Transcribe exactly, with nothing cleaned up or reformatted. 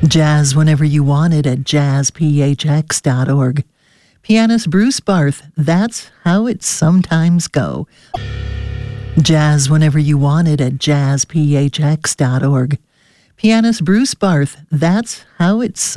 Jazz whenever you want it at jazz p h x dot org. Pianist Bruce Barth, that's how it sometimes go. Jazz whenever you want it at jazz p h x dot org. Pianist Bruce Barth, that's how it